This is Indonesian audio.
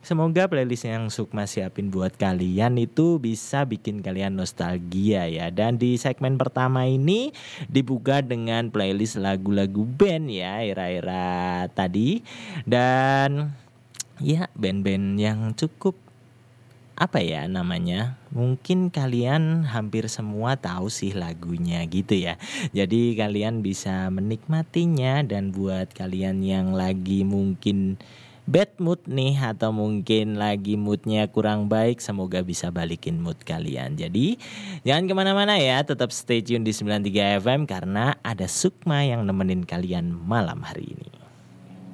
Semoga playlist yang Sukma siapin buat kalian itu bisa bikin kalian nostalgia ya. Dan di segmen pertama ini dibuka dengan playlist lagu-lagu band ya, era-era tadi. Dan ya band-band yang cukup apa ya namanya, mungkin kalian hampir semua tahu sih lagunya gitu ya. Jadi kalian bisa menikmatinya. Dan buat kalian yang lagi mungkin bad mood nih, atau mungkin lagi moodnya kurang baik, semoga bisa balikin mood kalian. Jadi jangan kemana-mana ya, tetap stay tune di 93 FM karena ada Sukma yang nemenin kalian malam hari ini.